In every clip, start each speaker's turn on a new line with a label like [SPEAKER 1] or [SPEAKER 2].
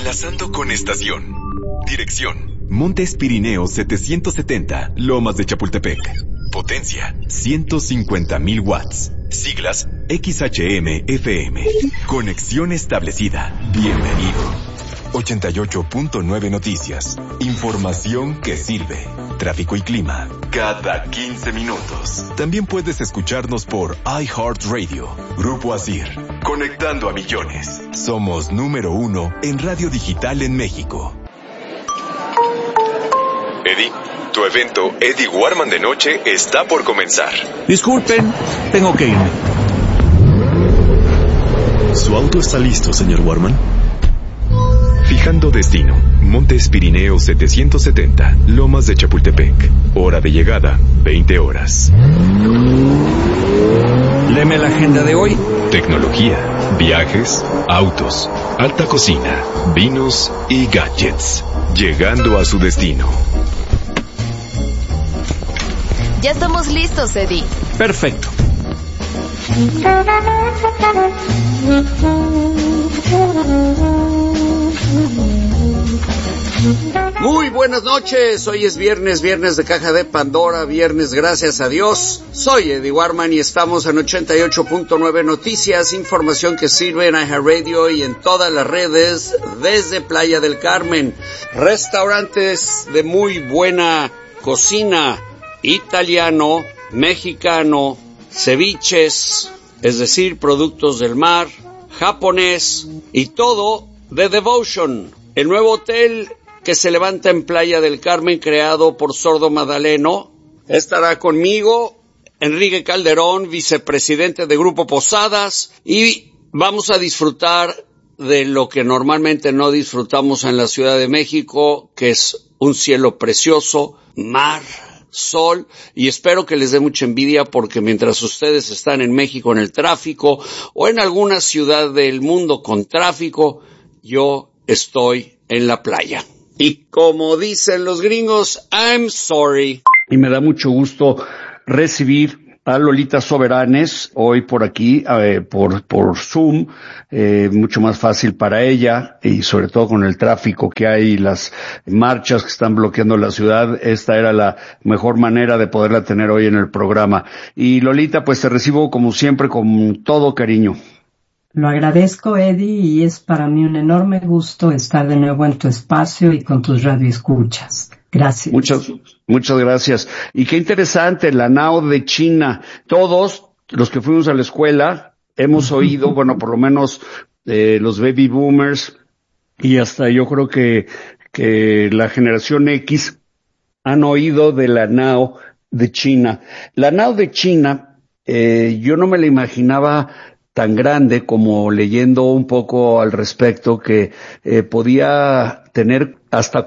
[SPEAKER 1] Enlazando con estación. Dirección: Montes Pirineos 770, Lomas de Chapultepec. Potencia: 150,000 watts. Siglas: XHM-FM. Conexión establecida. Bienvenido. 88.9 Noticias. Información que sirve. Tráfico y clima cada 15 minutos. También puedes escucharnos por iHeartRadio. Grupo Asir. Conectando a millones. Somos número 1 en radio digital en México. Eddie, tu evento Eddie Warman de noche está por comenzar.
[SPEAKER 2] Disculpen, tengo que irme.
[SPEAKER 3] ¿Su auto está listo, señor Warman?
[SPEAKER 1] Fijando destino: Montes Pirineos 770, Lomas de Chapultepec. Hora de llegada: 20 horas.
[SPEAKER 2] Léeme la agenda de hoy.
[SPEAKER 1] Tecnología, viajes, autos, alta cocina, vinos y gadgets. Llegando a su destino.
[SPEAKER 4] Ya estamos listos, Eddie.
[SPEAKER 2] Perfecto.
[SPEAKER 5] Muy buenas noches, hoy es viernes de Caja de Pandora, viernes gracias a Dios. Soy Eddie Warman y estamos en 88.9 Noticias, información que sirve en iHeartRadio y en todas las redes desde Playa del Carmen. Restaurantes de muy buena cocina, italiano, mexicano, ceviches, es decir, productos del mar, japonés y todo de Devotion, el nuevo hotel que se levanta en Playa del Carmen, creado por Sordo Madaleno. Estará conmigo Enrique Calderón, vicepresidente de Grupo Posadas, y vamos a disfrutar de lo que normalmente no disfrutamos en la Ciudad de México, que es un cielo precioso, mar, sol, y espero que les dé mucha envidia porque mientras ustedes están en México en el tráfico o en alguna ciudad del mundo con tráfico, yo estoy en la playa. Y como dicen los gringos, I'm sorry.
[SPEAKER 2] Y me da mucho gusto recibir a Lolita Soberanes hoy por aquí, por Zoom, mucho más fácil para ella y sobre todo con el tráfico que hay y las marchas que están bloqueando la ciudad. Esta era la mejor manera de poderla tener hoy en el programa. Y Lolita, pues te recibo como siempre con todo cariño.
[SPEAKER 6] Lo agradezco, Eddie, y es para mí un enorme gusto estar de nuevo en tu espacio y con tus radioescuchas. Gracias.
[SPEAKER 2] Muchas gracias. Y qué interesante, la NAO de China. Todos los que fuimos a la escuela hemos oído, bueno, por lo menos los baby boomers y hasta yo creo que la generación X han oído de la NAO de China. La NAO de China, yo no me la imaginaba tan grande, como leyendo un poco al respecto, que podía tener hasta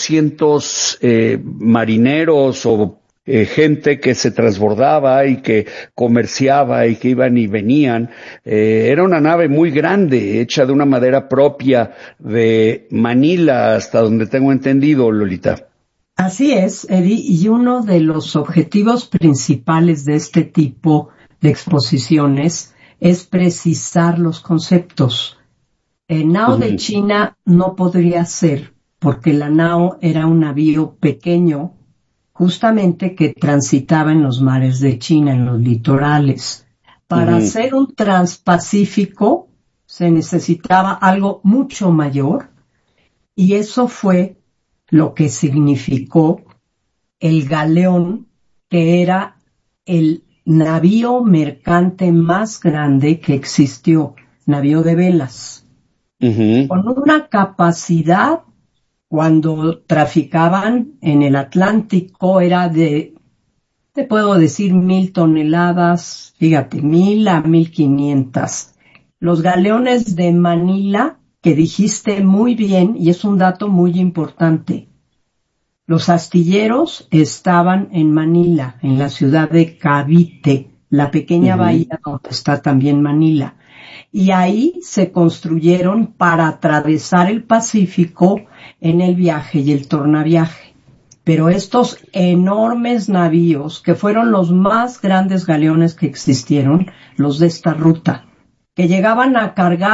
[SPEAKER 2] 400 marineros o gente que se transbordaba y que comerciaba y que iban y venían. Era una nave muy grande, hecha de una madera propia de Manila, hasta donde tengo entendido, Lolita.
[SPEAKER 6] Así es, Eddie, y uno de los objetivos principales de este tipo de exposiciones es precisar los conceptos. El NAO de China no podría ser, porque la NAO era un navío pequeño, justamente que transitaba en los mares de China, en los litorales. Para hacer un transpacífico se necesitaba algo mucho mayor, y eso fue lo que significó el galeón, que era el navío mercante más grande que existió, navío de velas, con una capacidad, cuando traficaban en el Atlántico, era de, te puedo decir, 1,000 toneladas, fíjate, 1,000 a 1,500. Los galeones de Manila, que dijiste muy bien, y es un dato muy importante, los astilleros estaban en Manila, en la ciudad de Cavite, la pequeña bahía donde está también Manila. Y ahí se construyeron para atravesar el Pacífico en el viaje y el tornaviaje. Pero estos enormes navíos, que fueron los más grandes galeones que existieron, los de esta ruta, que llegaban a cargar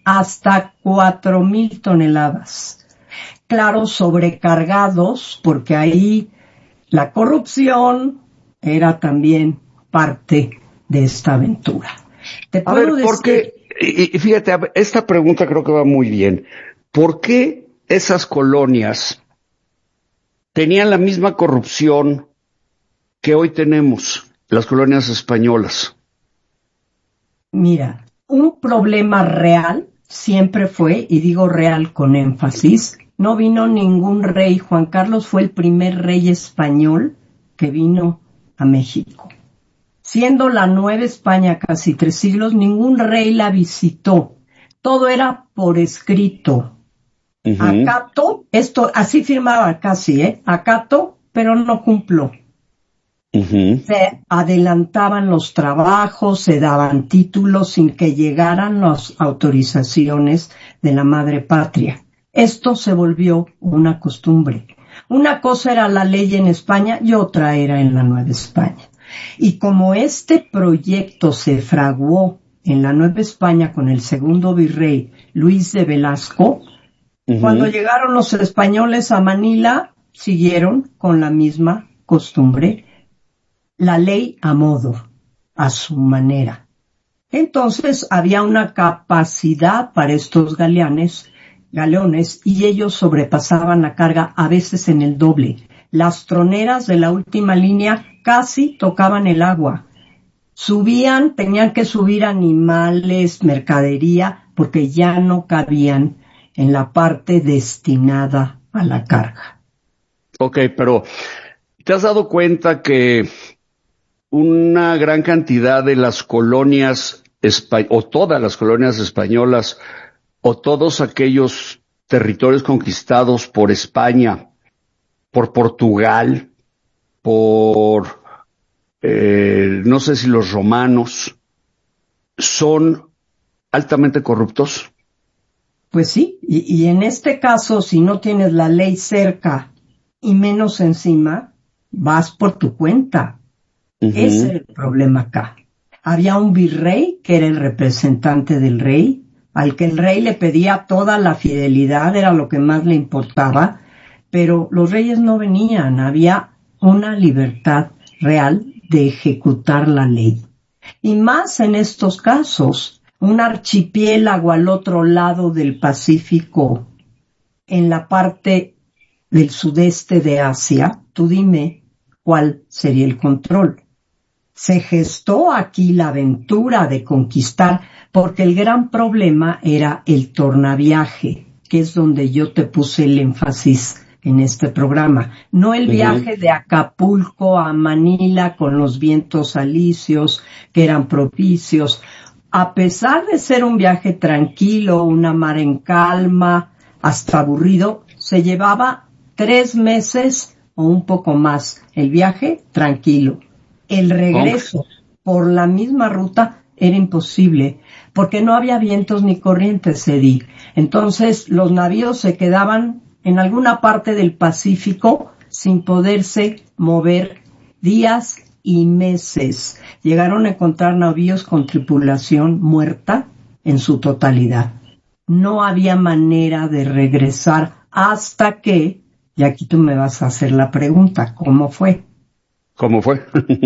[SPEAKER 6] hasta 4,000 toneladas. Claro, sobrecargados, porque ahí la corrupción era también parte de esta aventura. Te puedo decir...
[SPEAKER 2] porque, y fíjate, esta pregunta creo que va muy bien. ¿Por qué esas colonias tenían la misma corrupción que hoy tenemos, las colonias españolas?
[SPEAKER 6] Mira, un problema real siempre fue, y digo real con énfasis, no vino ningún rey. Juan Carlos fue el primer rey español que vino a México. Siendo la Nueva España casi 3 siglos, ningún rey la visitó. Todo era por escrito. Uh-huh. Acato, esto así firmaba casi, acato, pero no cumplo. Uh-huh. Se adelantaban los trabajos, se daban títulos sin que llegaran las autorizaciones de la madre patria. Esto se volvió una costumbre. Una cosa era la ley en España y otra era en la Nueva España. Y como este proyecto se fraguó en la Nueva España con el segundo virrey Luis de Velasco, uh-huh, cuando llegaron los españoles a Manila, siguieron con la misma costumbre, la ley a modo, a su manera. Entonces había una capacidad para estos galeones, y ellos sobrepasaban la carga a veces en el doble. Las troneras de la última línea casi tocaban el agua. Subían, tenían que subir animales, mercadería, porque ya no cabían en la parte destinada a la carga.
[SPEAKER 2] Ok, pero ¿te has dado cuenta que una gran cantidad de las colonias, o todas las colonias españolas, o todos aquellos territorios conquistados por España, por Portugal, por, no sé si los romanos, son altamente corruptos?
[SPEAKER 6] Pues sí, y en este caso, si no tienes la ley cerca y menos encima, vas por tu cuenta. Uh-huh. Ese era el problema acá. Había un virrey que era el representante del rey, al que el rey le pedía toda la fidelidad, era lo que más le importaba, pero los reyes no venían, había una libertad real de ejecutar la ley. Y más en estos casos, un archipiélago al otro lado del Pacífico, en la parte del sudeste de Asia, tú dime cuál sería el control. Se gestó aquí la aventura de conquistar, porque el gran problema era el tornaviaje, que es donde yo te puse el énfasis en este programa. No el viaje de Acapulco a Manila con los vientos alisios que eran propicios. A pesar de ser un viaje tranquilo, una mar en calma, hasta aburrido, se llevaba 3 meses o un poco más. El viaje tranquilo. El regreso por la misma ruta era imposible, porque no había vientos ni corrientes, Eddie. Entonces los navíos se quedaban en alguna parte del Pacífico sin poderse mover días y meses. Llegaron a encontrar navíos con tripulación muerta en su totalidad. No había manera de regresar hasta que, y aquí tú me vas a hacer la pregunta, ¿cómo fue?
[SPEAKER 2] ¿Cómo fue?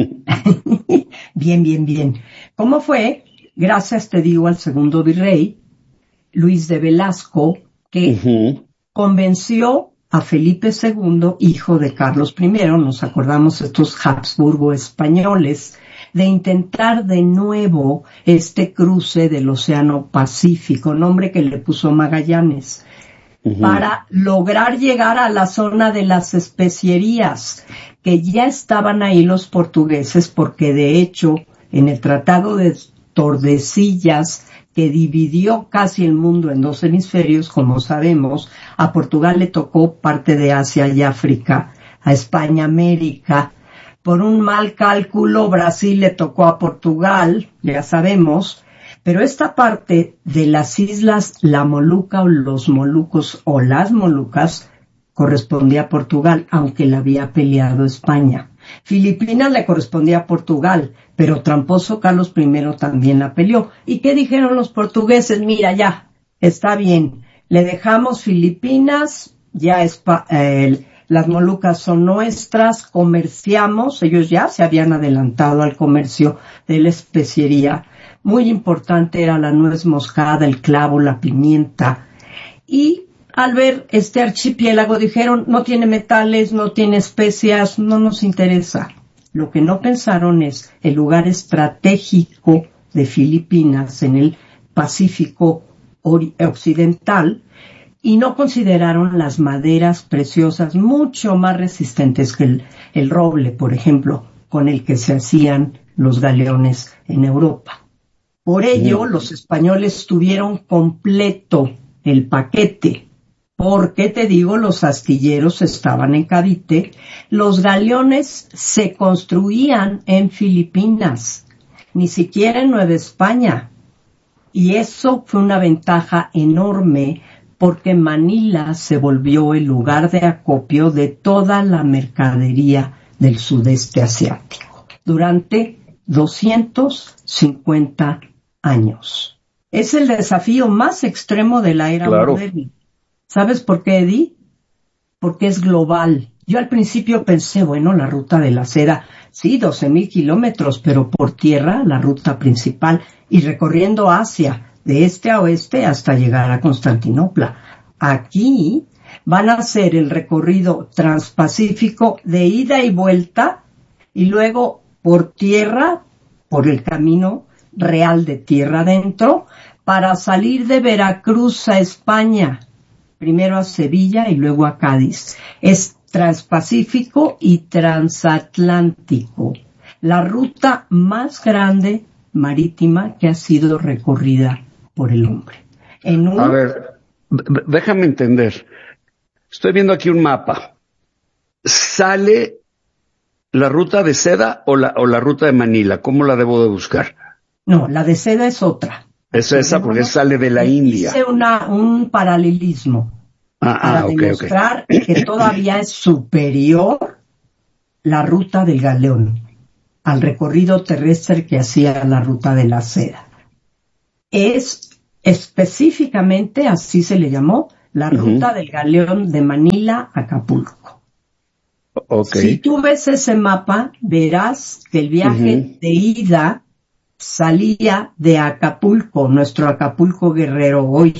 [SPEAKER 6] Bien. ¿Cómo fue? Gracias, te digo, al segundo virrey, Luis de Velasco, que convenció a Felipe II, hijo de Carlos I, nos acordamos estos Habsburgo españoles, de intentar de nuevo este cruce del Océano Pacífico, nombre que le puso Magallanes, para lograr llegar a la zona de las especierías, que ya estaban ahí los portugueses, porque de hecho en el Tratado de Tordesillas, que dividió casi el mundo en 2 hemisferios, como sabemos, a Portugal le tocó parte de Asia y África, a España América. Por un mal cálculo, Brasil le tocó a Portugal, ya sabemos, pero esta parte de las islas La Moluca o los Molucos o las Molucas correspondía a Portugal, aunque la había peleado España. Filipinas le correspondía a Portugal, pero tramposo Carlos I también la peleó. ¿Y qué dijeron los portugueses? Mira, ya, está bien. Le dejamos Filipinas, ya las Molucas son nuestras, comerciamos, ellos ya se habían adelantado al comercio de la especiería. Muy importante era la nuez moscada, el clavo, la pimienta. Y al ver este archipiélago dijeron, no tiene metales, no tiene especias, no nos interesa. Lo que no pensaron es el lugar estratégico de Filipinas en el Pacífico Occidental, y no consideraron las maderas preciosas mucho más resistentes que el roble, por ejemplo, con el que se hacían los galeones en Europa. Por ello, los españoles tuvieron completo el paquete, porque te digo, los astilleros estaban en Cavite, los galeones se construían en Filipinas, ni siquiera en Nueva España. Y eso fue una ventaja enorme porque Manila se volvió el lugar de acopio de toda la mercadería del sudeste asiático durante 250 años. Es el desafío más extremo de la era moderna. ¿Sabes por qué, Eddie? Porque es global. Yo al principio pensé, bueno, la ruta de la seda, sí, 12,000 kilómetros, pero por tierra, la ruta principal, y recorriendo Asia, de este a oeste hasta llegar a Constantinopla. Aquí van a hacer el recorrido transpacífico de ida y vuelta, y luego por tierra, por el camino real de tierra adentro, para salir de Veracruz a España, primero a Sevilla y luego a Cádiz. Es transpacífico y transatlántico, la ruta más grande marítima que ha sido recorrida por el hombre.
[SPEAKER 2] A ver, déjame entender. Estoy viendo aquí un mapa. ¿Sale la ruta de seda o la ruta de Manila? ¿Cómo la debo de buscar?
[SPEAKER 6] No, la de seda es otra.
[SPEAKER 2] Es esa porque sale de la India.
[SPEAKER 6] Hice un paralelismo para demostrar que todavía es superior la ruta del galeón al recorrido terrestre que hacía la ruta de la seda. Es específicamente, así se le llamó, la ruta del galeón de Manila a Acapulco. Si tú ves ese mapa, verás que el viaje de ida salía de Acapulco, nuestro Acapulco Guerrero hoy,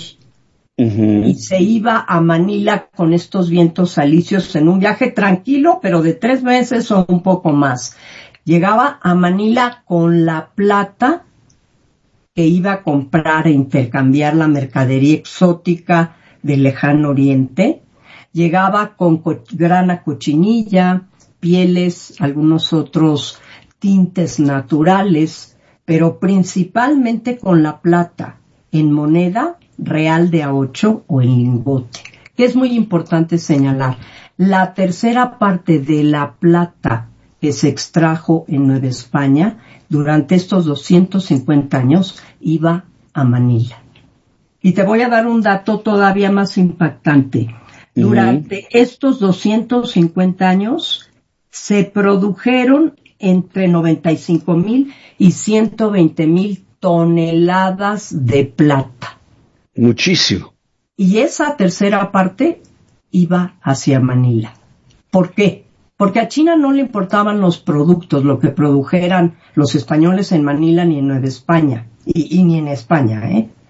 [SPEAKER 6] y se iba a Manila con estos vientos alisios en un viaje tranquilo, pero de 3 meses o un poco más. Llegaba a Manila con la plata que iba a comprar e intercambiar la mercadería exótica del lejano oriente. Llegaba con grana cochinilla, pieles, algunos otros tintes naturales, pero principalmente con la plata, en moneda real de A8 o en lingote, que es muy importante señalar. La tercera parte de la plata que se extrajo en Nueva España durante estos 250 años iba a Manila. Y te voy a dar un dato todavía más impactante. Durante estos 250 años se produjeron entre 95,000 y 120,000 toneladas de plata.
[SPEAKER 2] Muchísimo.
[SPEAKER 6] Y esa tercera parte iba hacia Manila. ¿Por qué? Porque a China no le importaban los productos, lo que produjeran los españoles en Manila ni en Nueva España, y ni en España,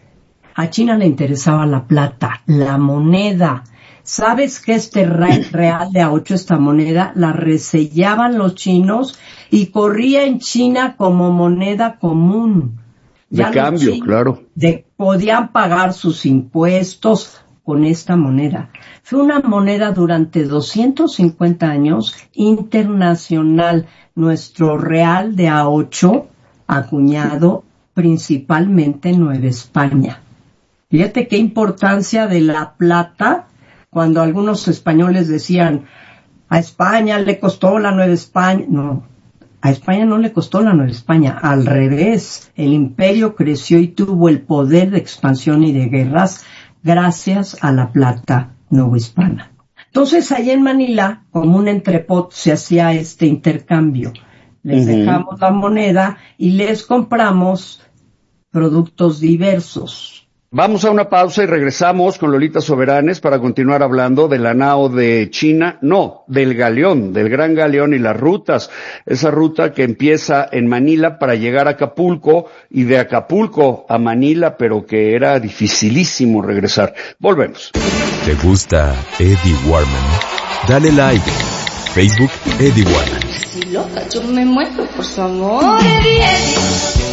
[SPEAKER 6] A China le interesaba la plata, la moneda. ¿Sabes que este real de A8, esta moneda, la resellaban los chinos y corría en China como moneda común?
[SPEAKER 2] De cambio, claro.
[SPEAKER 6] Podían pagar sus impuestos con esta moneda. Fue una moneda durante 250 años internacional, nuestro real de A8, acuñado principalmente en Nueva España. Fíjate qué importancia de la plata, cuando algunos españoles decían, a España le costó la Nueva España. No, a España no le costó la Nueva España, al revés, el imperio creció y tuvo el poder de expansión y de guerras gracias a la plata novohispana. Entonces, allá en Manila, como un entrepot, se hacía este intercambio. Les dejamos la moneda y les compramos productos diversos.
[SPEAKER 2] Vamos a una pausa y regresamos con Lolita Soberanes para continuar hablando de la nao de China, no, del galeón, del Gran Galeón y las rutas. Esa ruta que empieza en Manila para llegar a Acapulco y de Acapulco a Manila, pero que era dificilísimo regresar. Volvemos.
[SPEAKER 1] ¿Te gusta Eddie Warman? Dale like. Facebook Eddie Warman.
[SPEAKER 7] Si loca, yo me muero por su amor, Eddie, Eddie.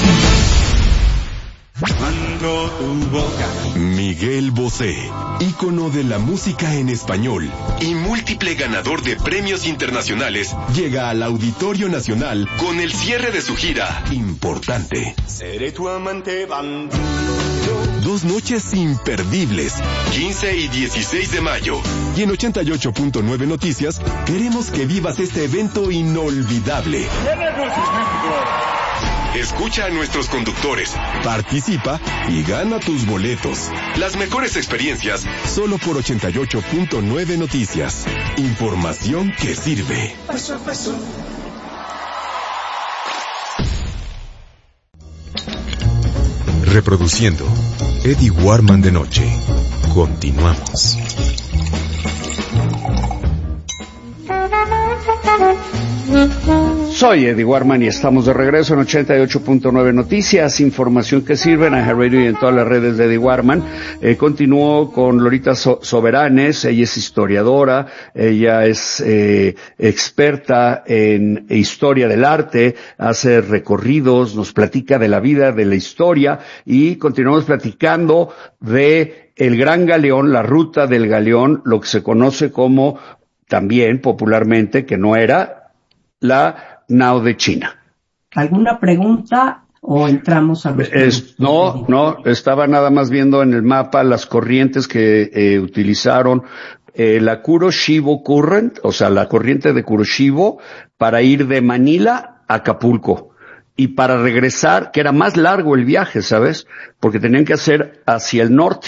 [SPEAKER 1] Miguel Bosé, ícono de la música en español y múltiple ganador de premios internacionales, llega al Auditorio Nacional con el cierre de su gira Importante.
[SPEAKER 8] Seré tu amante bandido.
[SPEAKER 1] 2 noches imperdibles, 15 y 16 de mayo. Y en 88.9 Noticias, queremos que vivas este evento inolvidable. Escucha a nuestros conductores, participa y gana tus boletos. Las mejores experiencias solo por 88.9 Noticias. Información que sirve.
[SPEAKER 8] Paso a paso.
[SPEAKER 1] Reproduciendo Eddie Warman de noche. Continuamos.
[SPEAKER 2] Soy Eddie Warman y estamos de regreso en 88.9 Noticias, información que sirve en iHeartRadio y en todas las redes de Eddie Warman. Continúo con Lolita Soberanes, ella es historiadora, ella es experta en historia del arte, hace recorridos, nos platica de la vida, de la historia y continuamos platicando de el Gran Galeón, la ruta del Galeón, lo que se conoce como también popularmente, que no era la nao de China.
[SPEAKER 6] ¿Alguna pregunta o entramos a los
[SPEAKER 2] No, estaba nada más viendo en el mapa las corrientes que utilizaron la Kuroshibo Current, o sea, la corriente de Kuroshibo para ir de Manila a Acapulco y para regresar, que era más largo el viaje, ¿sabes? Porque tenían que hacer hacia el norte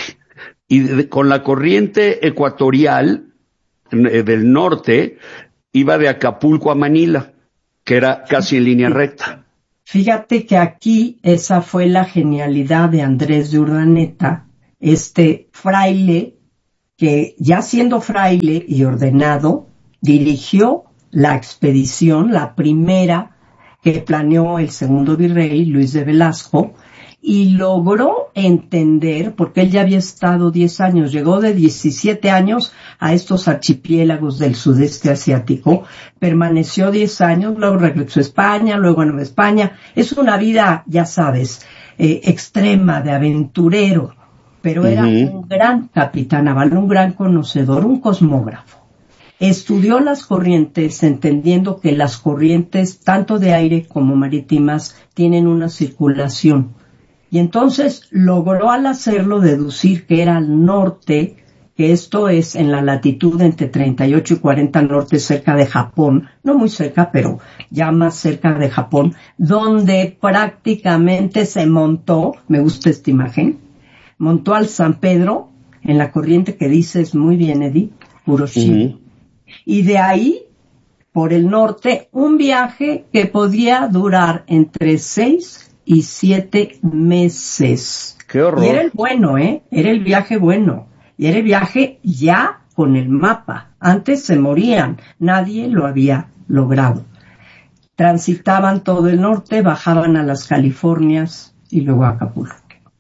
[SPEAKER 2] y con la corriente ecuatorial del norte iba de Acapulco a Manila, que era casi en línea recta.
[SPEAKER 6] Fíjate que aquí esa fue la genialidad de Andrés de Urdaneta, este fraile que ya siendo fraile y ordenado, dirigió la expedición, la primera que planeó el segundo virrey, Luis de Velasco, y logró entender, porque él ya había estado 10 años, llegó de 17 años a estos archipiélagos del sudeste asiático, permaneció 10 años, luego regresó a España, luego a Nueva España. Es una vida, ya sabes, extrema, de aventurero, pero era un gran capitán naval, un gran conocedor, un cosmógrafo. Estudió las corrientes, entendiendo que las corrientes, tanto de aire como marítimas, tienen una circulación. Y entonces logró al hacerlo deducir que era al norte, que esto es en la latitud entre 38 y 40 norte, cerca de Japón, no muy cerca, pero ya más cerca de Japón, donde prácticamente se montó, me gusta esta imagen, montó al San Pedro, en la corriente que dices muy bien, Eddie, Kuroshibo. Y de ahí, por el norte, un viaje que podía durar entre 6 y 7 meses.
[SPEAKER 2] ¡Qué horror!
[SPEAKER 6] Y era el bueno, era el viaje bueno. Y era el viaje ya con el mapa. Antes se morían, nadie lo había logrado. Transitaban todo el norte, bajaban a las Californias y luego a Acapulco.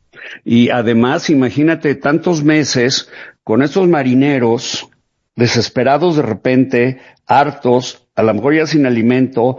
[SPEAKER 2] Y además, imagínate tantos meses con estos marineros desesperados de repente, hartos, a lo mejor ya sin alimento,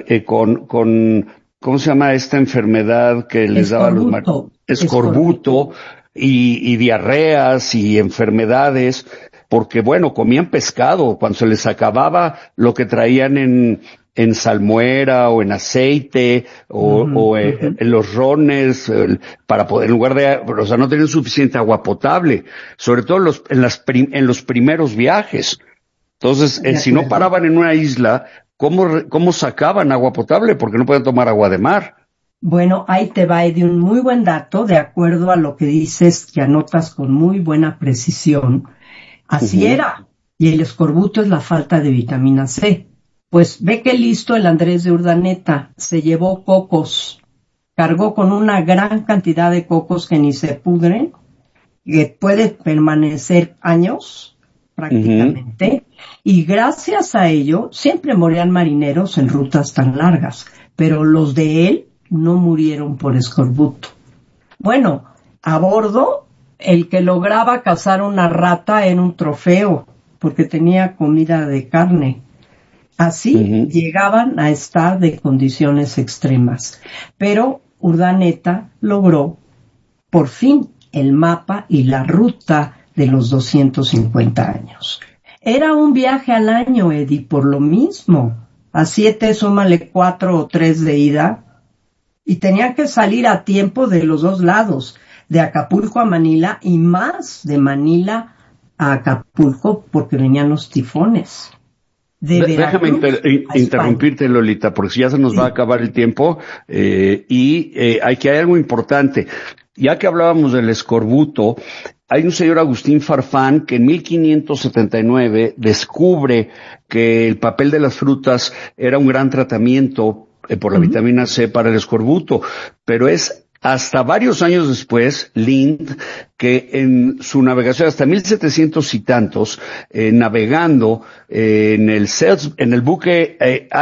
[SPEAKER 2] con ¿cómo se llama esta enfermedad que les daba a los marineros? Escorbuto y diarreas y enfermedades, porque bueno, comían pescado, cuando se les acababa lo que traían en salmuera o en aceite o en los rones, para poder, en lugar de, o sea, no tenían suficiente agua potable, sobre todo en los primeros viajes. Entonces, si no paraban en una isla, ¿cómo sacaban agua potable? Porque no podían tomar agua de mar.
[SPEAKER 6] Bueno, ahí te va, de un muy buen dato, de acuerdo a lo que dices, que anotas con muy buena precisión. Así era. Y el escorbuto es la falta de vitamina C. Pues ve que listo el Andrés de Urdaneta, se llevó cocos cargó con una gran cantidad de cocos que ni se pudren, que puede permanecer años prácticamente, y gracias a ello siempre morían marineros en rutas tan largas, pero los de él no murieron por escorbuto. Bueno, a bordo, el que lograba cazar una rata era un trofeo, porque tenía comida de carne. Así llegaban a estar de condiciones extremas. Pero Urdaneta logró, por fin, el mapa y la ruta de los 250 años. Era un viaje al año, Eddie, por lo mismo. A 7 súmale 4 o 3 de ida. Y tenían que salir a tiempo de los dos lados, de Acapulco a Manila y más de Manila a Acapulco porque venían los tifones.
[SPEAKER 2] Déjame interrumpirte, Lolita, porque si ya se nos va a acabar el tiempo, hay algo importante. Ya que hablábamos del escorbuto, hay un señor Agustín Farfán que en 1579 descubre que el papel de las frutas era un gran tratamiento por la vitamina C para el escorbuto, pero es hasta varios años después, Lind, que en su navegación hasta 1700 y tantos, navegando en el buque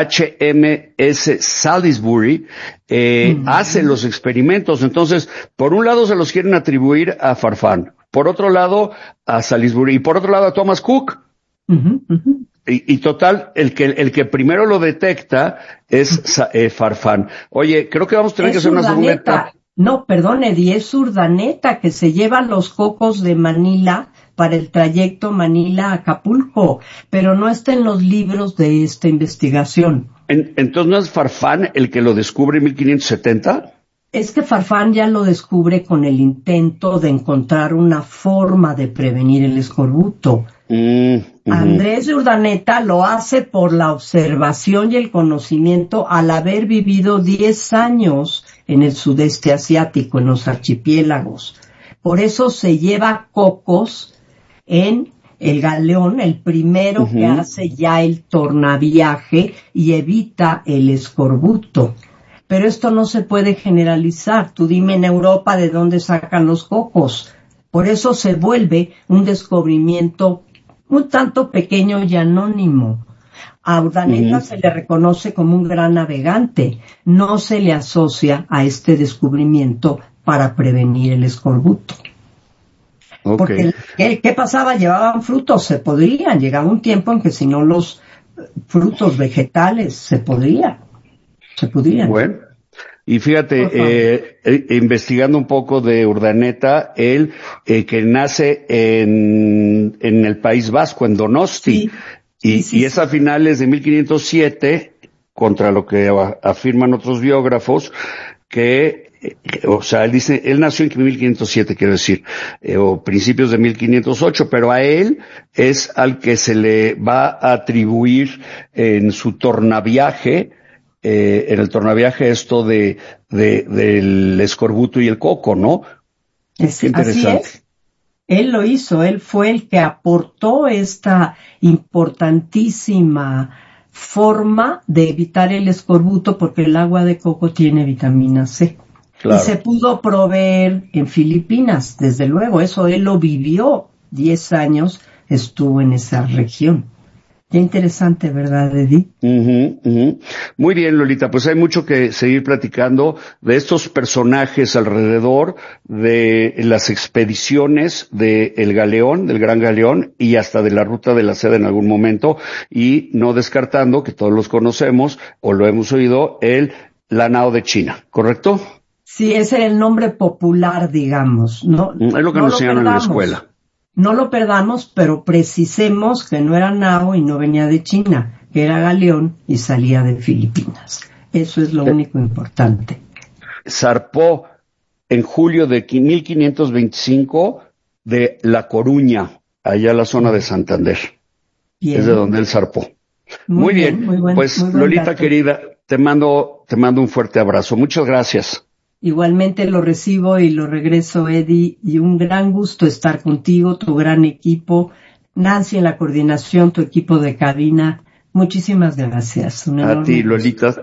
[SPEAKER 2] HMS Salisbury, hace los experimentos. Entonces, por un lado se los quieren atribuir a Farfán, por otro lado a Salisbury y por otro lado a Thomas Cook. Y total, el que primero lo detecta es Farfán. Oye, creo que vamos a tener que hacer una segunda etapa.
[SPEAKER 6] No, perdón, Eddie, es Urdaneta que se lleva los cocos de Manila para el trayecto Manila-Acapulco, pero no está en los libros de esta investigación.
[SPEAKER 2] Entonces, ¿no es Farfán el que lo descubre en 1570?
[SPEAKER 6] Es que Farfán ya lo descubre con el intento de encontrar una forma de prevenir el escorbuto. Andrés de Urdaneta lo hace por la observación y el conocimiento al haber vivido 10 años en el sudeste asiático, en los archipiélagos. Por eso se lleva cocos en el galeón, el primero que hace ya el tornaviaje y evita el escorbuto. Pero esto no se puede generalizar. Tú dime en Europa de dónde sacan los cocos. Por eso se vuelve un descubrimiento un tanto pequeño y anónimo. A Urdaneta se le reconoce como un gran navegante. No se le asocia a este descubrimiento para prevenir el escorbuto. Porque ¿qué pasaba? Llevaban frutos, se podrían. Llegaba un tiempo en que si no los frutos vegetales se podrían.
[SPEAKER 2] Bueno, y fíjate, investigando un poco de Urdaneta, él que nace en el País Vasco, en Donosti, y es a finales de 1507, contra lo que afirman otros biógrafos, él dice, él nació en 1507, quiero decir, o principios de 1508, pero a él es al que se le va a atribuir en su tornaviaje, en el tornaviaje esto del escorbuto y el coco, ¿no?
[SPEAKER 6] Qué interesante. Así es. Él lo hizo, él fue el que aportó esta importantísima forma de evitar el escorbuto porque el agua de coco tiene vitamina C. Claro. Y se pudo proveer en Filipinas, desde luego, eso él lo vivió, 10 años estuvo en esa región. Qué interesante, ¿verdad, Eddie?
[SPEAKER 2] Muy bien, Lolita, pues hay mucho que seguir platicando de estos personajes alrededor de las expediciones del Galeón, del Gran Galeón, y hasta de la Ruta de la Seda en algún momento, y no descartando, que todos los conocemos, o lo hemos oído, la nao de China, ¿correcto?
[SPEAKER 6] Sí, ese era el nombre popular, digamos. No,
[SPEAKER 2] es lo que nos enseñaron en la escuela.
[SPEAKER 6] No lo perdamos, pero precisemos que no era nao y no venía de China, que era galeón y salía de Filipinas. Eso es lo único importante.
[SPEAKER 2] Zarpó en julio de 1525 de La Coruña, allá en la zona de Santander. Bien. Es de donde él zarpó. Muy bien. Muy buen, pues muy Lolita dato. Querida, te mando un fuerte abrazo. Muchas gracias.
[SPEAKER 6] Igualmente lo recibo y lo regreso, Eddie, y un gran gusto estar contigo, tu gran equipo, Nancy en la coordinación, tu equipo de cabina. Muchísimas gracias.
[SPEAKER 2] A ti, Lolita.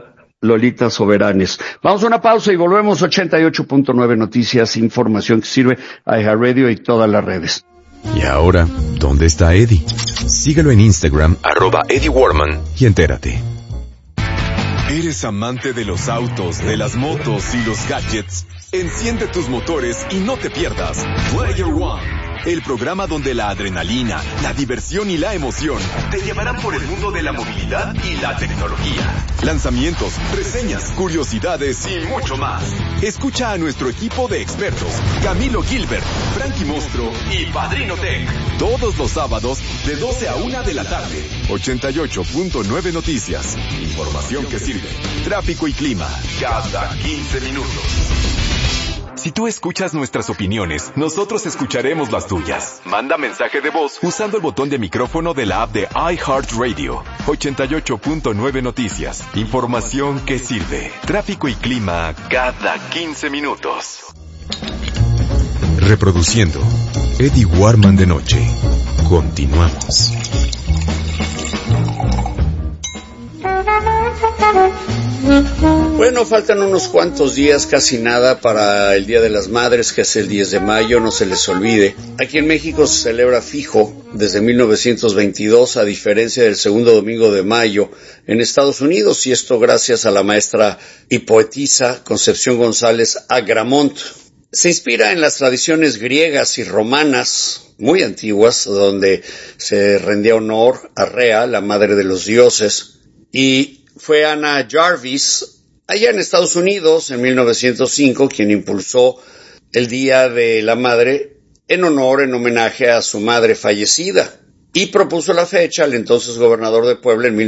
[SPEAKER 2] Lolita Soberanes. Vamos a una pausa y volvemos. 88.9 Noticias, información que sirve a iHeartRadio y todas las redes.
[SPEAKER 1] Y ahora, ¿dónde está Eddie? Síguelo en Instagram, @Eddie Warman, y entérate. ¿Eres amante de los autos, de las motos y los gadgets? Enciende tus motores y no te pierdas Player One, el programa donde la adrenalina, la diversión y la emoción te llevarán por el mundo de la movilidad y la tecnología. Lanzamientos, reseñas, curiosidades y mucho más. Escucha a nuestro equipo de expertos, Camilo Gilbert, Frankie Mostro y Padrino Tech, todos los sábados de 12 a 1 de la tarde. 88.9 Noticias, información que sirve. Tráfico y clima, cada 15 minutos. Si tú escuchas nuestras opiniones, nosotros escucharemos las tuyas. Manda mensaje de voz usando el botón de micrófono de la app de iHeartRadio. 88.9 Noticias. Información que sirve. Tráfico y clima cada 15 minutos. Reproduciendo Eddie Warman de noche. Continuamos.
[SPEAKER 5] Bueno, faltan unos cuantos días, casi nada, para el Día de las Madres, que es el 10 de mayo, no se les olvide. Aquí en México se celebra fijo desde 1922, a diferencia del segundo domingo de mayo en Estados Unidos, y esto gracias a la maestra y poetisa Concepción González Agramont. Se inspira en las tradiciones griegas y romanas muy antiguas, donde se rendía honor a Rea, la madre de los dioses, y fue Anna Jarvis, allá en Estados Unidos, en 1905, quien impulsó el Día de la Madre en homenaje a su madre fallecida, y propuso la fecha al entonces gobernador de Puebla en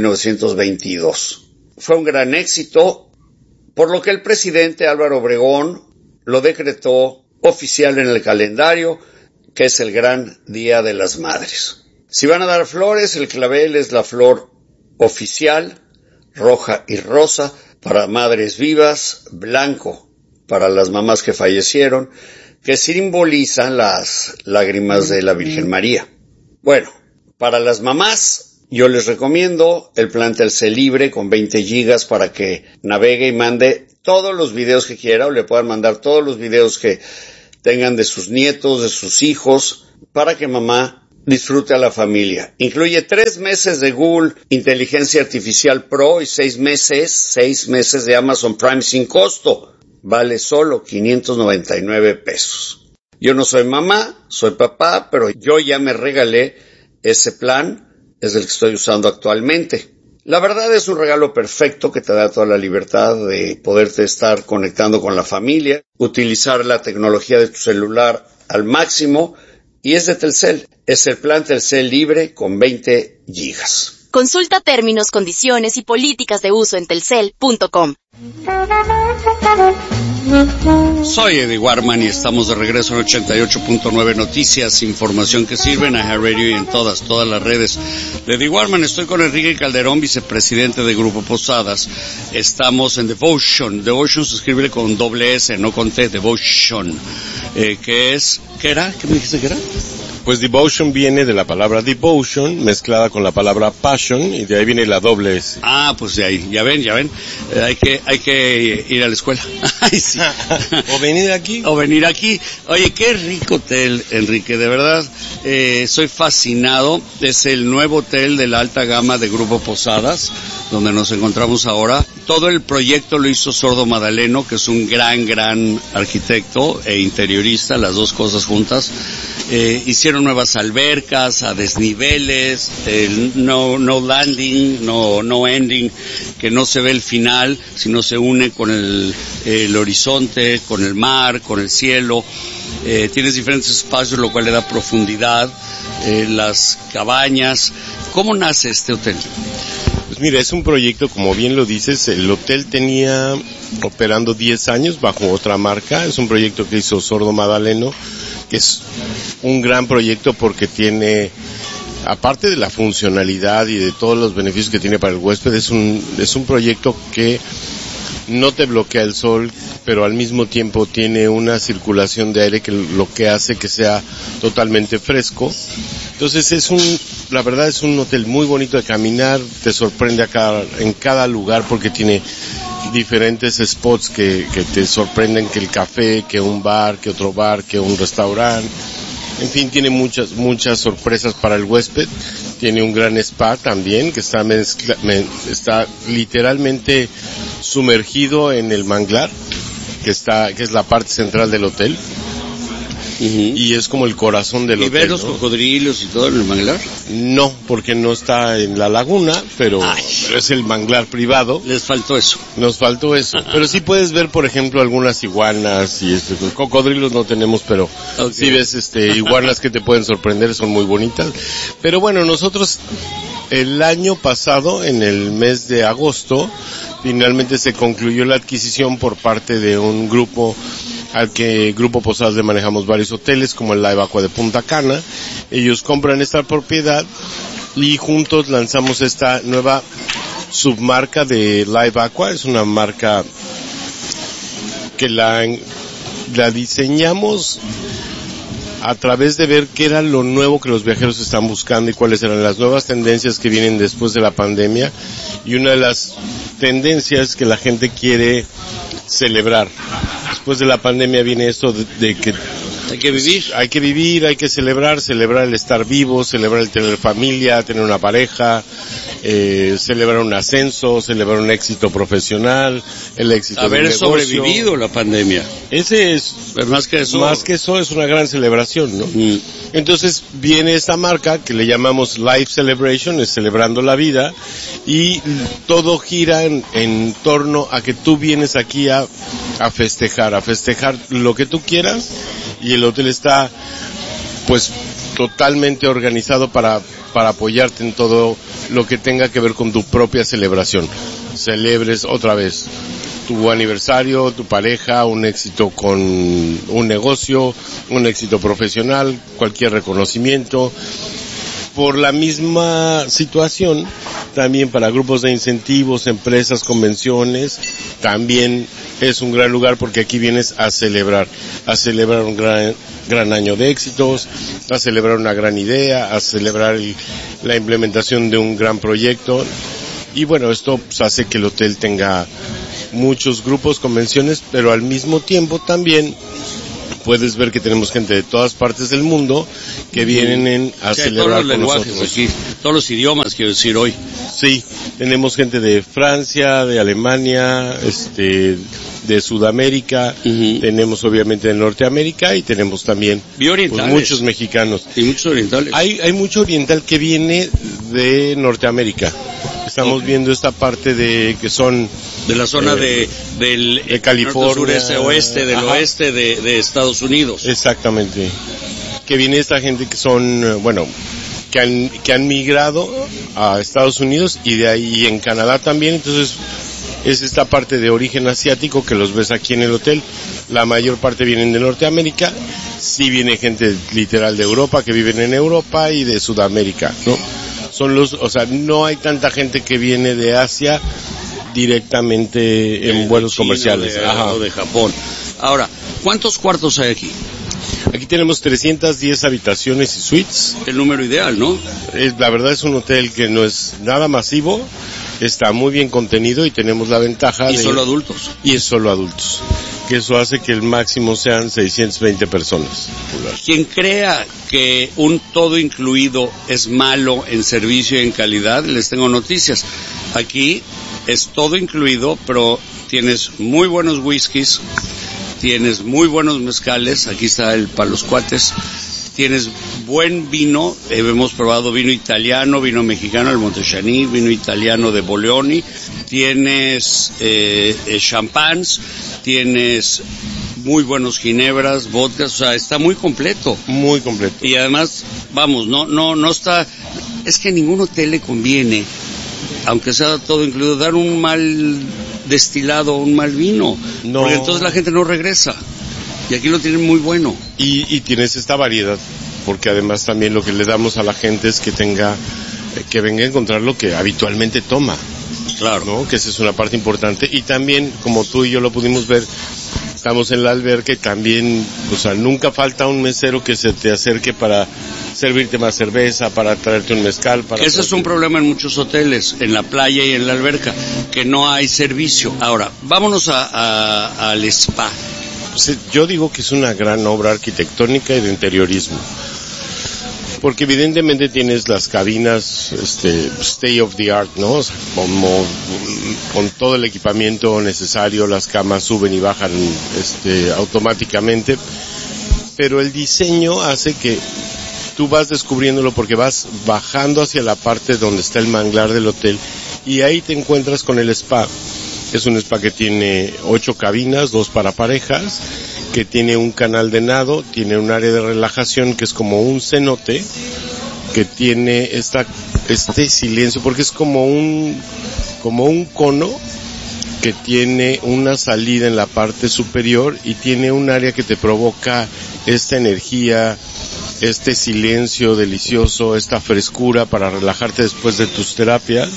[SPEAKER 5] 1922. Fue un gran éxito, por lo que el presidente Álvaro Obregón lo decretó oficial en el calendario, que es el gran Día de las Madres. Si van a dar flores, el clavel es la flor oficial, roja y rosa para madres vivas, blanco para las mamás que fallecieron, que simbolizan las lágrimas de la Virgen María. Bueno, para las mamás, yo les recomiendo el plan Telcel Libre con 20 gigas para que navegue y mande todos los videos que quiera, o le puedan mandar todos los videos que tengan de sus nietos, de sus hijos, para que mamá disfrute a la familia. Incluye 3 meses de Google Inteligencia Artificial Pro y 6 meses de Amazon Prime sin costo. Vale solo 599 pesos. Yo no soy mamá, soy papá, pero yo ya me regalé ese plan, es el que estoy usando actualmente. La verdad es un regalo perfecto que te da toda la libertad de poderte estar conectando con la familia, utilizar la tecnología de tu celular al máximo, y es de Telcel. Es el plan Telcel Libre con 20 gigas.
[SPEAKER 4] Consulta términos, condiciones y políticas de uso en telcel.com.
[SPEAKER 5] Soy Eddie Warman y estamos de regreso en 88.9 Noticias, información que sirve en iHeartRadio y en todas las redes de Eddie Warman. Estoy con Enrique Calderón, vicepresidente de Grupo Posadas. Estamos en Devotion. Devotion se escribe con doble S, no con T. Devotion. ¿Qué era? ¿Qué me dijiste que era?
[SPEAKER 9] Pues devotion viene de la palabra devotion mezclada con la palabra passion, y de ahí viene la doble S.
[SPEAKER 5] Ah, pues de ahí, ya ven, hay que ir a la escuela. Ay, sí.
[SPEAKER 9] O venir aquí.
[SPEAKER 5] Oye, qué rico hotel, Enrique, de verdad, soy fascinado. Es el nuevo hotel de la alta gama de Grupo Posadas, donde nos encontramos ahora. Todo el proyecto lo hizo Sordo Madaleno, que es un gran arquitecto e interiorista, las dos cosas juntas. Hicieron nuevas albercas a desniveles, no landing, no ending, que no se ve el final, sino se une con el horizonte, con el mar, con el cielo. Tienes diferentes espacios, lo cual le da profundidad, las cabañas. ¿Cómo nace este hotel?
[SPEAKER 9] Pues mira, es un proyecto, como bien lo dices, el hotel tenía operando 10 años bajo otra marca. Es un proyecto que hizo Sordo Madaleno, que es un gran proyecto porque tiene, aparte de la funcionalidad y de todos los beneficios que tiene para el huésped, es un proyecto que no te bloquea el sol, pero al mismo tiempo tiene una circulación de aire que lo que hace que sea totalmente fresco. Entonces la verdad es un hotel muy bonito de caminar, te sorprende en cada lugar porque tiene diferentes spots que te sorprenden, que el café, que un bar, que otro bar, que un restaurante. En fin, tiene muchas sorpresas para el huésped. Tiene un gran spa también, que está literalmente sumergido en el manglar, que es la parte central del hotel. Y es como el corazón del hotel.
[SPEAKER 5] ¿Y ver los cocodrilos y todo en el manglar?
[SPEAKER 9] No, porque no está en la laguna, pero es el manglar privado.
[SPEAKER 5] Les faltó eso.
[SPEAKER 9] Nos faltó eso. Pero sí puedes ver, por ejemplo, algunas iguanas y cocodrilos no tenemos, pero sí ves iguanas que te pueden sorprender, son muy bonitas. Pero bueno, nosotros el año pasado, en el mes de agosto, finalmente se concluyó la adquisición por parte de un grupo al que Grupo Posadas le manejamos varios hoteles, como el Live Aqua de Punta Cana. Ellos compran esta propiedad y juntos lanzamos esta nueva submarca de Live Aqua. Es una marca que la diseñamos a través de ver qué era lo nuevo que los viajeros están buscando y cuáles eran las nuevas tendencias que vienen después de la pandemia. Y una de las tendencias que la gente quiere celebrar. Después de la pandemia viene esto de que
[SPEAKER 5] hay que vivir,
[SPEAKER 9] hay que celebrar el estar vivo, celebrar el tener familia, tener una pareja, celebrar un ascenso, celebrar un éxito profesional, el éxito del negocio.
[SPEAKER 5] Haber sobrevivido la pandemia.
[SPEAKER 9] Ese es,
[SPEAKER 5] pero más que eso
[SPEAKER 9] es una gran celebración, ¿no? Entonces viene esta marca que le llamamos Life Celebration, es celebrando la vida, y todo gira en torno a que tú vienes aquí a festejar lo que tú quieras, y el hotel está pues totalmente organizado para apoyarte en todo lo que tenga que ver con tu propia celebración. Celebres otra vez tu aniversario, tu pareja, un éxito con un negocio, un éxito profesional, cualquier reconocimiento. Por la misma situación, también para grupos de incentivos, empresas, convenciones, también es un gran lugar porque aquí vienes a celebrar un gran año de éxitos, a celebrar una gran idea, a celebrar la implementación de un gran proyecto. Y bueno, esto pues, hace que el hotel tenga muchos grupos, convenciones, pero al mismo tiempo también puedes ver que tenemos gente de todas partes del mundo que vienen a celebrar con nosotros.
[SPEAKER 5] Aquí, todos los idiomas, quiero decir, hoy.
[SPEAKER 9] Sí, tenemos gente de Francia, de Alemania, de Sudamérica, tenemos obviamente de Norteamérica y tenemos también pues, muchos mexicanos.
[SPEAKER 5] Y muchos orientales.
[SPEAKER 9] Hay mucho oriental que viene de Norteamérica. Estamos viendo esta parte de que son
[SPEAKER 5] de la zona de
[SPEAKER 9] California,
[SPEAKER 5] sureste, oeste, del oeste de Estados Unidos.
[SPEAKER 9] Exactamente. Que viene esta gente que son, que han migrado a Estados Unidos y de ahí en Canadá también. Entonces es esta parte de origen asiático que los ves aquí en el hotel. La mayor parte vienen de Norteamérica. Sí viene gente literal de Europa que viven en Europa y de Sudamérica, ¿no? No hay tanta gente que viene de Asia directamente en vuelos comerciales.
[SPEAKER 5] O de Japón. Ahora, ¿cuántos cuartos hay aquí?
[SPEAKER 9] Aquí tenemos 310 habitaciones y suites.
[SPEAKER 5] El número ideal, ¿no?
[SPEAKER 9] La verdad es un hotel que no es nada masivo, está muy bien contenido y tenemos la ventaja
[SPEAKER 5] ¿Y solo adultos?
[SPEAKER 9] Y es solo adultos. Que eso hace que el máximo sean 620 personas.
[SPEAKER 5] Quien crea que un todo incluido es malo en servicio y en calidad, les tengo noticias. Aquí es todo incluido, pero tienes muy buenos whiskies, tienes muy buenos mezcales, aquí está el para los cuates, tienes buen vino, hemos probado vino italiano, vino mexicano, el Montechani, vino italiano de Boleoni, tienes champans, tienes muy buenos ginebras, vodkas, o sea, está muy completo.
[SPEAKER 9] Muy completo.
[SPEAKER 5] Y además, vamos, no está, es que a ningún hotel le conviene, aunque sea todo incluido, dar un mal destilado, un mal vino, porque entonces la gente no regresa. Y aquí lo tienen muy bueno.
[SPEAKER 9] Y tienes esta variedad, porque además también lo que le damos a la gente es que que venga a encontrar lo que habitualmente toma.
[SPEAKER 5] Claro.
[SPEAKER 9] ¿No? Que esa es una parte importante. Y también, como tú y yo lo pudimos ver, estamos en la alberca y también, nunca falta un mesero que se te acerque para servirte más cerveza, para traerte un mezcal.
[SPEAKER 5] Ese es un problema en muchos hoteles, en la playa y en la alberca, que no hay servicio. Ahora, vámonos al spa.
[SPEAKER 9] Yo digo que es una gran obra arquitectónica y de interiorismo. Porque evidentemente tienes las cabinas state of the art, ¿no? O sea, como con todo el equipamiento necesario, las camas suben y bajan automáticamente, pero el diseño hace que tú vas descubriéndolo porque vas bajando hacia la parte donde está el manglar del hotel y ahí te encuentras con el spa. Es un spa que tiene 8 cabinas, 2 para parejas, que tiene un canal de nado, tiene un área de relajación que es como un cenote, que tiene este silencio, porque es como un cono que tiene una salida en la parte superior y tiene un área que te provoca esta energía, este silencio delicioso, esta frescura para relajarte después de tus terapias.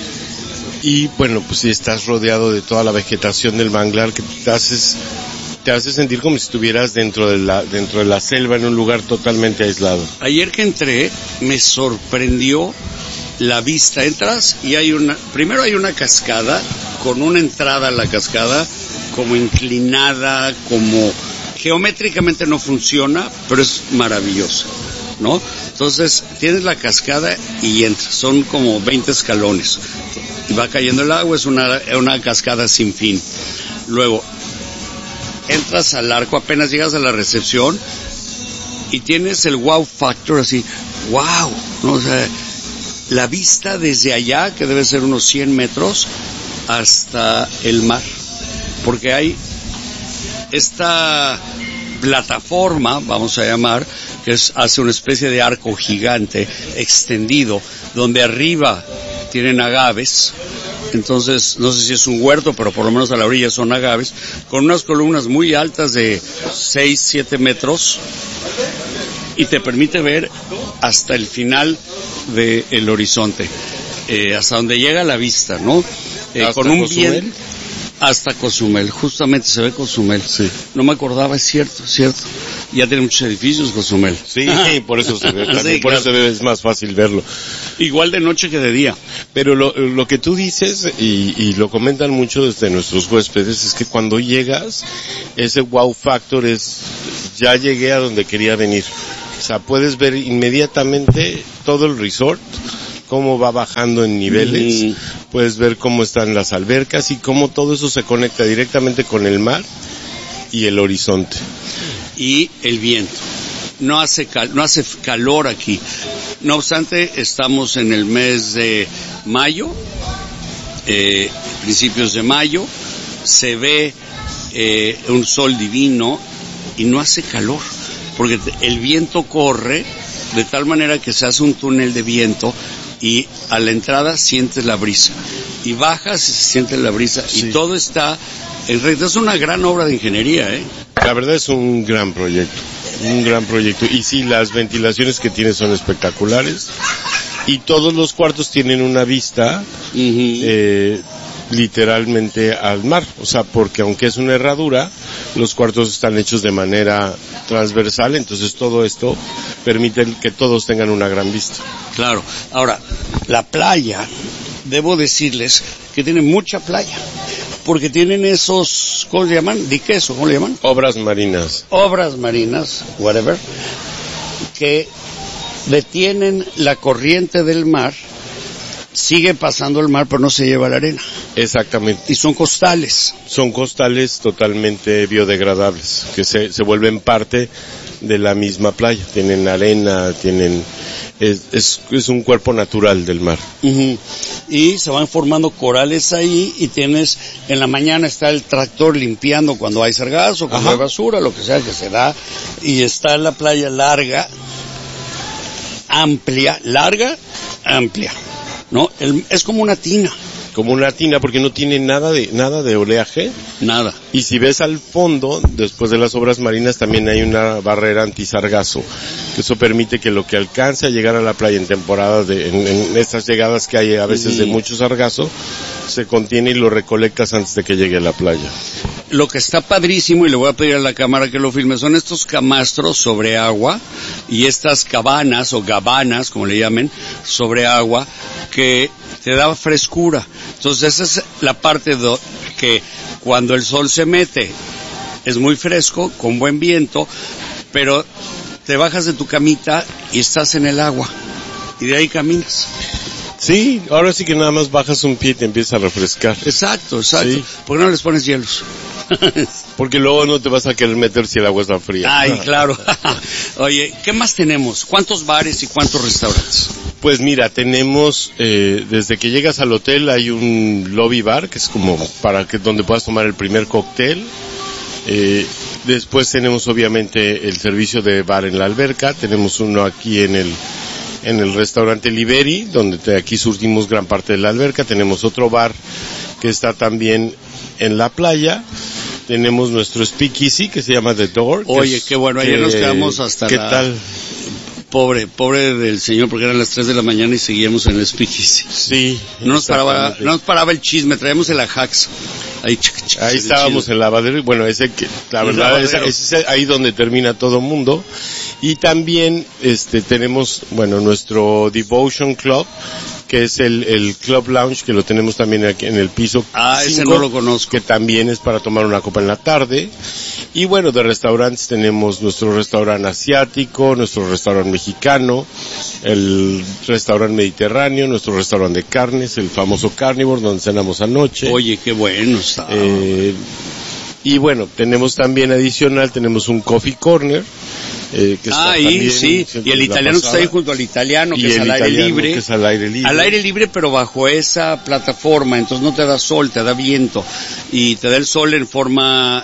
[SPEAKER 9] Y bueno, pues si estás rodeado de toda la vegetación del manglar que te hace sentir como si estuvieras dentro de la selva en un lugar totalmente aislado.
[SPEAKER 5] Ayer que entré me sorprendió la vista. Entras y primero hay una cascada con una entrada a la cascada como inclinada, como geométricamente no funciona, pero es maravillosa, ¿no? Entonces tienes la cascada y entras, son como 20 escalones y va cayendo el agua, es una cascada sin fin. Luego entras al arco, apenas llegas a la recepción y tienes el wow factor, así, wow, ¿no? O sea, la vista desde allá, que debe ser unos 100 metros, hasta el mar, porque hay esta plataforma, vamos a llamar, que hace una especie de arco gigante extendido, donde arriba tienen agaves. Entonces, no sé si es un huerto, pero por lo menos a la orilla son agaves, con unas columnas muy altas de 6, 7 metros, y te permite ver hasta el final del horizonte, hasta donde llega la vista, ¿no? Con un bien hasta Cozumel, justamente se ve Cozumel.
[SPEAKER 9] Sí.
[SPEAKER 5] No me acordaba, es cierto. Ya tiene muchos edificios Cozumel.
[SPEAKER 9] Sí, por eso se ve,
[SPEAKER 5] sí,
[SPEAKER 9] por eso es más fácil verlo.
[SPEAKER 5] Igual de noche que de día.
[SPEAKER 9] Pero lo que tú dices, y lo comentan mucho desde nuestros huéspedes, es que cuando llegas, ese wow factor es, ya llegué a donde quería venir. O sea, puedes ver inmediatamente todo el resort, cómo va bajando en niveles, puedes ver cómo están las albercas y cómo todo eso se conecta directamente con el mar y el horizonte.
[SPEAKER 5] Y el viento. No hace calor aquí. No obstante, estamos en el mes de mayo, principios de mayo, se ve un sol divino y no hace calor, porque el viento corre de tal manera que se hace un túnel de viento y a la entrada sientes la brisa y bajas y se siente la brisa, sí. Y todo está en realidad. Es una gran obra de ingeniería,
[SPEAKER 9] La verdad es un gran proyecto, y sí, las ventilaciones que tiene son espectaculares y todos los cuartos tienen una vista literalmente al mar, o sea, porque aunque es una herradura, los cuartos están hechos de manera transversal, entonces todo esto permite que todos tengan una gran vista.
[SPEAKER 5] Claro. Ahora, la playa, debo decirles que tiene mucha playa, porque tienen esos, ¿cómo se llaman? ¿Diques o cómo le llaman?
[SPEAKER 9] Obras marinas,
[SPEAKER 5] whatever, que detienen la corriente del mar. Sigue pasando el mar, pero no se lleva la arena.
[SPEAKER 9] Exactamente.
[SPEAKER 5] Y son costales.
[SPEAKER 9] Son costales totalmente biodegradables, que se vuelven parte de la misma playa. Tienen arena, es un cuerpo natural del mar.
[SPEAKER 5] Y se van formando corales ahí, y tienes, en la mañana está el tractor limpiando cuando hay sargazo, cuando hay basura, lo que sea que se da, y está la playa amplia, ¿no? Es como una tina.
[SPEAKER 9] Como una tina, porque no tiene nada de oleaje.
[SPEAKER 5] Nada.
[SPEAKER 9] Y si ves al fondo, después de las obras marinas, también hay una barrera antisargazo. Eso permite que lo que alcance a llegar a la playa en temporada en estas llegadas que hay a veces de mucho sargazo, se contiene y lo recolectas antes de que llegue a la playa.
[SPEAKER 5] Lo que está padrísimo, y le voy a pedir a la cámara que lo filme, son estos camastros sobre agua y estas cabanas o gabanas, como le llamen, sobre agua, que te da frescura. Entonces esa es la parte que cuando el sol se mete es muy fresco, con buen viento, pero te bajas de tu camita y estás en el agua y de ahí caminas.
[SPEAKER 9] Sí, ahora sí que nada más bajas un pie y te empieza a refrescar.
[SPEAKER 5] Exacto.
[SPEAKER 9] Sí.
[SPEAKER 5] ¿Por qué no les pones hielos?
[SPEAKER 9] Porque luego no te vas a querer meter si el agua está fría.
[SPEAKER 5] Ay, claro. Oye, ¿qué más tenemos? ¿Cuántos bares y cuántos restaurantes?
[SPEAKER 9] Pues mira, tenemos, desde que llegas al hotel hay un lobby bar, que es como donde puedas tomar el primer cóctel. Después tenemos obviamente el servicio de bar en la alberca. Tenemos uno aquí en el restaurante Liberi, donde aquí surtimos gran parte de la alberca. Tenemos otro bar que está también en la playa. Tenemos nuestro speakeasy que se llama The Door.
[SPEAKER 5] Oye, qué bueno, ayer nos quedamos hasta
[SPEAKER 9] ¿Qué tal?
[SPEAKER 5] Pobre del señor, porque eran las 3 de la mañana y seguíamos en el speakeasy.
[SPEAKER 9] Sí.
[SPEAKER 5] No nos paraba el chisme, traíamos el ajax. Ahí
[SPEAKER 9] estábamos en el lavadero, y bueno, la verdad es ahí donde termina todo mundo. Y también tenemos, nuestro Devotion Club, que es el Club Lounge, que lo tenemos también aquí en el piso 5,
[SPEAKER 5] ese no lo conozco.
[SPEAKER 9] que también es para tomar una copa en la tarde. Y bueno, de restaurantes tenemos nuestro restaurante asiático, nuestro restaurante mexicano, el restaurante mediterráneo, nuestro restaurante de carnes, el famoso Carnivore, donde cenamos anoche.
[SPEAKER 5] Oye, qué bueno está.
[SPEAKER 9] Y bueno, tenemos también adicional, tenemos un Coffee Corner, que está
[SPEAKER 5] ahí sí, y el italiano está ahí junto al italiano, que es al aire libre.
[SPEAKER 9] Que es al aire libre.
[SPEAKER 5] Al aire libre, pero bajo esa plataforma, entonces no te da sol, te da viento, y te da el sol en forma,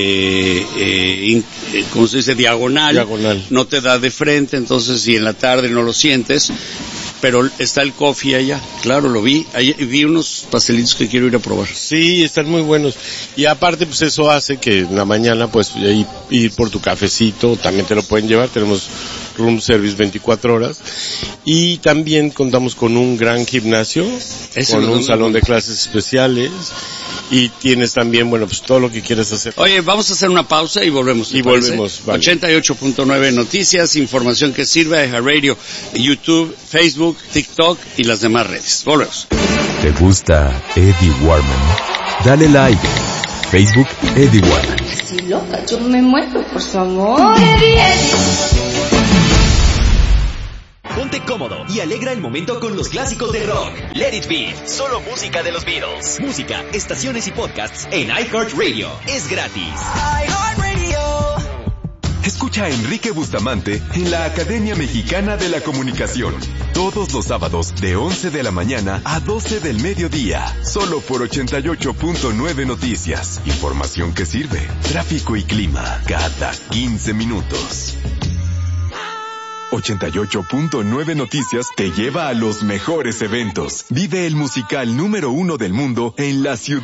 [SPEAKER 5] ¿cómo se dice? Diagonal. No te da de frente, entonces si en la tarde no lo sientes, pero está el coffee allá, claro, lo vi. Vi unos pastelitos que quiero ir a probar.
[SPEAKER 9] Sí, están muy buenos. Y aparte, pues eso hace que en la mañana, pues, ir por tu cafecito, también te lo pueden llevar. Tenemos room service 24 horas. Y también contamos con un gran gimnasio, con un salón de clases especiales. Y tienes también, pues todo lo que quieras hacer.
[SPEAKER 5] Oye, vamos a hacer una pausa y volvemos.
[SPEAKER 9] Y volvemos,
[SPEAKER 5] vale. 88.9 Noticias, información que sirve, Radio, YouTube, Facebook, TikTok y las demás redes. Volvemos.
[SPEAKER 1] ¿Te gusta Eddie Warman? Dale like. Facebook, Eddie Warman.
[SPEAKER 7] Si loca, yo me muero por su amor, Eddie.
[SPEAKER 10] Ponte cómodo y alegra el momento con los clásicos de rock. Let It Be, solo música de los Beatles. Música, estaciones y podcasts en iHeartRadio. Es gratis.
[SPEAKER 1] iHeartRadio. Escucha a Enrique Bustamante en la Academia Mexicana de la Comunicación. Todos los sábados de 11 de la mañana a 12 del mediodía. Solo por 88.9 Noticias. Información que sirve. Tráfico y clima cada 15 minutos. 88.9 Noticias te lleva a los mejores eventos. Vive el musical número 1 del mundo en la ciudad.